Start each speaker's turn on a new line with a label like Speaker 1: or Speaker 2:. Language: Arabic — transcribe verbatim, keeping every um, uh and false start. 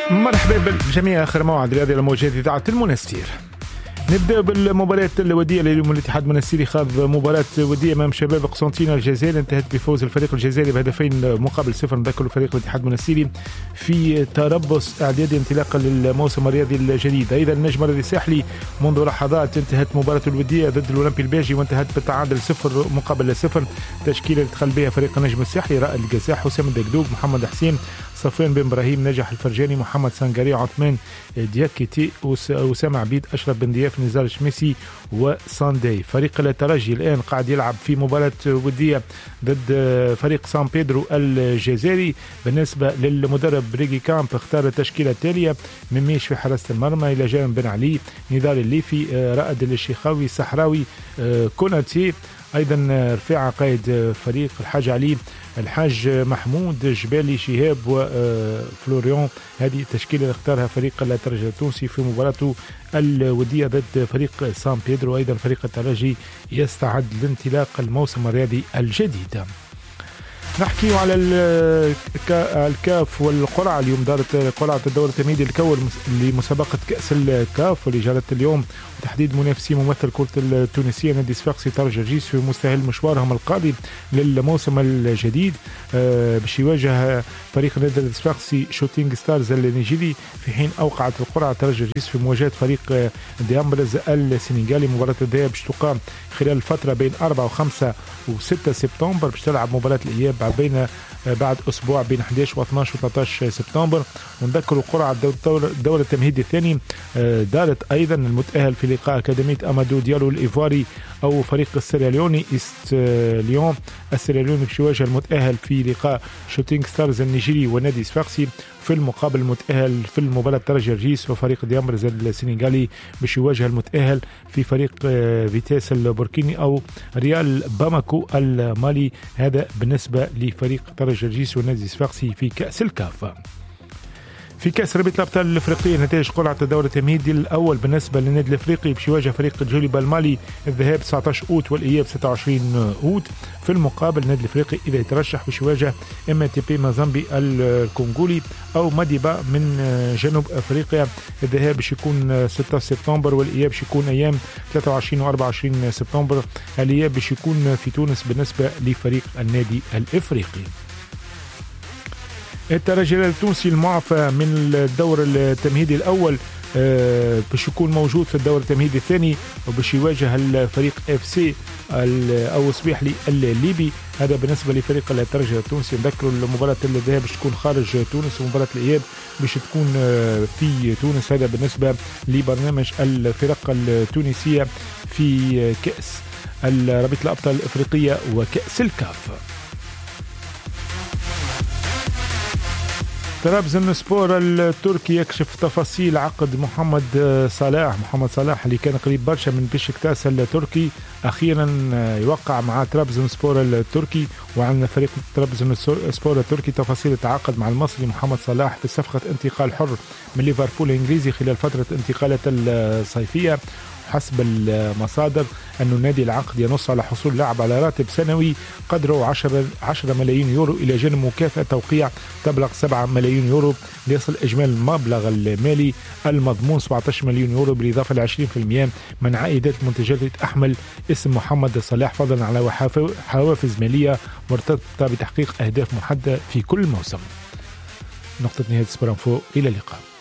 Speaker 1: مرحبا بالجميع. آخر موعد رياضي الموجات إذاعة المنستير. نبدأ بالمباراة الودية لليوم. الاتحاد المنستيري خاض مباراة ودية أمام شباب قسنطينة الجزائر، انتهت بفوز الفريق الجزائري بهدفين مقابل صفر. نذكر فريق الاتحاد المنستيري في تربص إعداد انطلاقا للموسم الرياضي الجديد. أيضا النجم الرياضي الساحلي منذ لحظات انتهت مباراة الودية ضد الأولمبي الباجي وانتهت بالتعادل صفر مقابل صفر. تشكيلة دخل بها فريق النجم الساحلي: رائد القزاح، حسام الدقدوق، محمد حسين، صفوان بن إبراهيم، نجح الفرجاني، محمد سانغاري، عثمان دياكيتي، وسام عبيد، أشرف بن دياف، نزار الشميسي وساندي. فريق الترجي الآن قاعد يلعب في مباراة ودية ضد فريق سان بيدرو الجزائري. بالنسبة للمدرب ريغي كامب اختار التشكيلة التالية: مميش في حراسة المرمى، إلى جانب بن علي، نضال الليفي، رائد الشيخاوي، الصحراوي، كوناتي، أيضا رفيعة قائد فريق، الحاج علي، الحاج محمود، جبالي، شهاب وفلوريون. هذه التشكيلة اللي اختارها فريق الترجي التونسي في مباراته الودية ضد فريق سان بيدرو. أيضا فريق الترجي يستعد لانطلاق الموسم الرياضي الجديد. نحكي على الكاف والقرعة. اليوم دارت قرعة الدور التمهيدي الأول لمسابقة كأس الكاف واللي جرت اليوم، وتحديد منافسي ممثل كرة التونسية نادي صفاقسي ترجي الجيش في مستهل مشوارهم القادم للموسم الجديد باش يواجه فريق نادي صفاقسي شوتينغ ستارز النيجيري، في حين أوقعت القرعة ترجي الجيش في مواجهة فريق ديامبرز السنغالي. مباراة الذهاب باش تقام خلال الفترة بين أربعة وخمسة وستة سبتمبر، باش تلعب مباراة الإياب بين بعد أسبوع بين أحد عشر واثناشر وثلاثة عشر سبتمبر. ونذكر القرعة الدور التمهيدي الثاني دارت أيضا المتأهل في لقاء أكاديمية أمادو ديالو الإيفواري أو فريق السيراليوني إست ليون السيراليوني باش يواجه المتأهل في لقاء شوتينغ ستارز النيجيري ونادي صفاقسي. في المقابل المتأهل في المباراة ترجي الجيش وفريق ديامبرز السنغالي باش يواجه المتأهل في فريق فيتاس البوركيني أو ريال باماكو المالي. هذا بالنسبة لفريق ترجي الجيش ونادي صفاقسي في كأس الكاف. في كأس رابطة الأبطال الأفريقية نتائج قرعة الدور التمهيدي الأول بالنسبة للنادي الأفريقي باش يواجه فريق جوليبا المالي الذهاب تسعة عشر أوت والإياب ستة وعشرين أوت. في المقابل النادي الأفريقي إذا يترشح باش يواجه إم تي بي مازامبي الكونغولي أو ماديبا من جنوب أفريقيا. الذهاب باش يكون ستة سبتمبر والإياب باش يكون أيام ثلاثة وعشرين وأربعة وعشرين سبتمبر. الإياب باش يكون في تونس بالنسبة لفريق النادي الأفريقي. الترجي التونسي المعفى من الدور التمهيدي الأول باش يكون موجود في الدور التمهيدي الثاني وباش يواجه الفريق اف سي أو صبيحلي الليبي. هذا بالنسبة لفريق الترجي التونسي. نذكروا المباراة الذهاب باش تكون خارج تونس ومباراة الإياب باش تكون في تونس. هذا بالنسبة لبرنامج الفرق التونسية في كأس رابطة الأبطال الأفريقية وكأس الكاف. طرابزونسبور التركي يكشف تفاصيل عقد محمد صلاح. محمد صلاح اللي كان قريب برشا من بشكتاس التركي أخيرا يوقع مع طرابزونسبور التركي. وعن فريق طرابزونسبور التركي تفاصيل التعاقد مع المصري محمد صلاح في صفقة انتقال حر من ليفربول الإنجليزي خلال فترة انتقالات الصيفية. حسب المصادر أن نادي العقد ينص على حصول لاعب على راتب سنوي قدره عشرة ملايين يورو إلى جانب مكافأة توقيع تبلغ سبعة ملايين يورو، ليصل إجمالي المبلغ المالي المضمون سبعة عشر مليون يورو بالإضافة ل عشرين بالمئة من عائدات المنتجات التي تحمل اسم محمد صلاح، فضلا على حوافز مالية مرتبطة بتحقيق أهداف محددة في كل موسم. نقطة نهاية سبورانفو، إلى اللقاء.